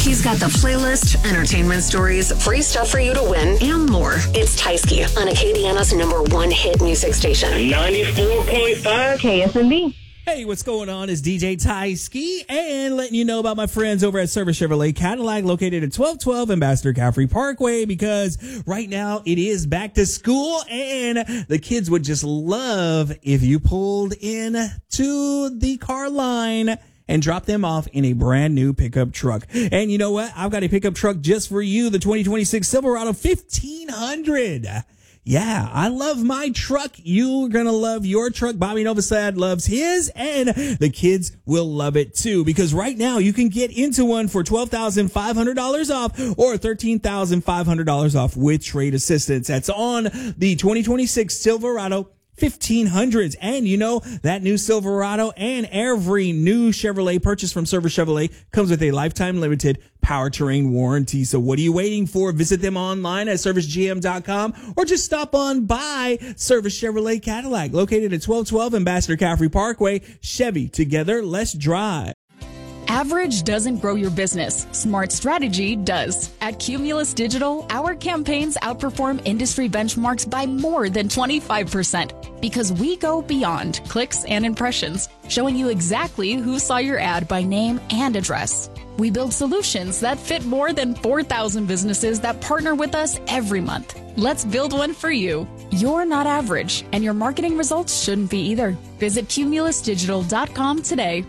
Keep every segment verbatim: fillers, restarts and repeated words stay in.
He's got the playlist, entertainment stories, free stuff for you to win, and more. It's Tysky on Acadiana's number one hit music station. ninety-four point five K S M B. Hey, what's going on? It's D J Tysky and letting you know about my friends over at Service Chevrolet Cadillac located at twelve twelve Ambassador Caffrey Parkway, because right now it is back to school and the kids would just love if you pulled in to the car line and drop them off in a brand new pickup truck. And you know what? I've got a pickup truck just for you, the twenty twenty-six Silverado fifteen hundred. Yeah, I love my truck. You're going to love your truck. Bobby Novosad loves his, and the kids will love it too, because right now you can get into one for twelve thousand five hundred dollars off or thirteen thousand five hundred dollars off with trade assistance. That's on the twenty twenty-six Silverado fifteen hundreds. And you know, that new Silverado and every new Chevrolet purchase from Service Chevrolet comes with a lifetime limited powertrain warranty. So what are you waiting for? Visit them online at service g m dot com or just stop on by Service Chevrolet Cadillac, located at twelve twelve Ambassador Caffrey Parkway. Chevy, together, let's drive. Average doesn't grow your business. Smart strategy does. At Cumulus Digital, our campaigns outperform industry benchmarks by more than twenty-five percent because we go beyond clicks and impressions, showing you exactly who saw your ad by name and address. We build solutions that fit more than four thousand businesses that partner with us every month. Let's build one for you. You're not average, and your marketing results shouldn't be either. Visit cumulus digital dot com today.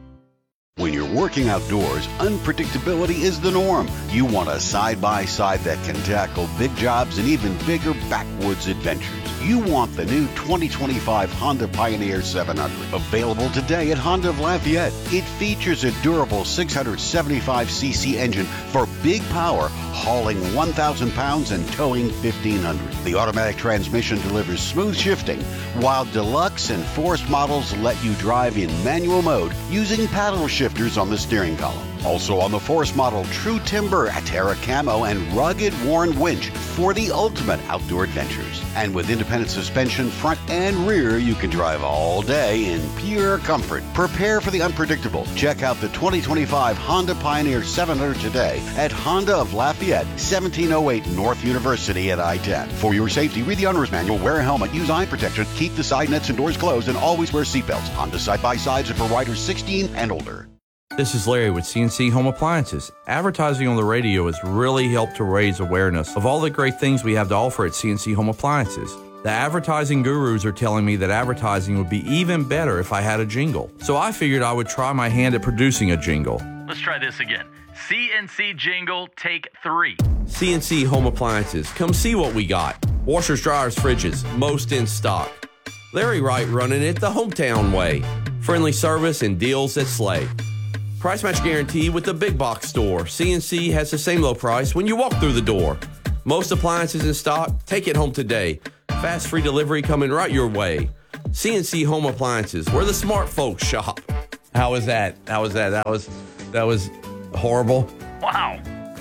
When you're working outdoors, unpredictability is the norm. You want a side-by-side that can tackle big jobs and even bigger backwoods adventures. You want the new twenty twenty-five Honda Pioneer seven hundred. Available today at Honda of Lafayette. It features a durable six hundred seventy-five c c engine for big power, hauling one thousand pounds and towing fifteen hundred. The automatic transmission delivers smooth shifting, while Deluxe and Forest models let you drive in manual mode using paddle shifters on the steering column. Also on the Forest model, True Timber, Terra Camo, and rugged Warren winch for the ultimate outdoor adventures. And with independent suspension, front and rear, you can drive all day in pure comfort. Prepare for the unpredictable. Check out the twenty twenty-five Honda Pioneer seven hundred today at Honda of Lafayette, seventeen oh eight North University at I ten. For your safety, read the owner's manual, wear a helmet, use eye protection, keep the side nets and doors closed, and always wear seatbelts. Honda side-by-sides are for riders sixteen and older. This is Larry with C N C Home Appliances. Advertising on the radio has really helped to raise awareness of all the great things we have to offer at C N C Home Appliances. The advertising gurus are telling me that advertising would be even better if I had a jingle. So I figured I would try my hand at producing a jingle. Let's try this again. C N C jingle, take three. C N C Home Appliances. Come see what we got. Washers, dryers, fridges, most in stock. Larry Wright running it the hometown way. Friendly service and deals that slay. Price match guarantee with the big box store. C N C has the same low price when you walk through the door. Most appliances in stock. Take it home today. Fast free delivery coming right your way. C N C Home Appliances, where the smart folks shop. How was that? How was that? That was that was horrible. Wow.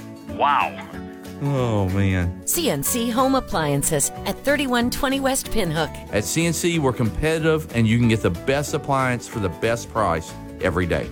Wow. Oh, man. C N C Home Appliances at thirty-one twenty West Pinhook. At C N C, we're competitive, and you can get the best appliance for the best price every day.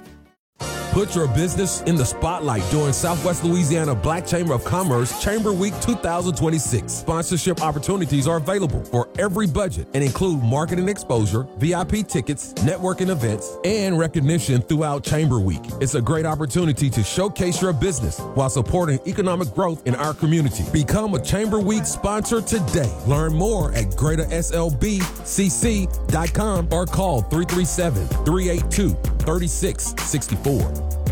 Put your business in the spotlight during Southwest Louisiana Black Chamber of Commerce Chamber Week two thousand twenty-six. Sponsorship opportunities are available for every budget and include marketing exposure, V I P tickets, networking events, and recognition throughout Chamber Week. It's a great opportunity to showcase your business while supporting economic growth in our community. Become a Chamber Week sponsor today. Learn more at greater s l b c c dot com or call three three seven, three eight two, three six six four.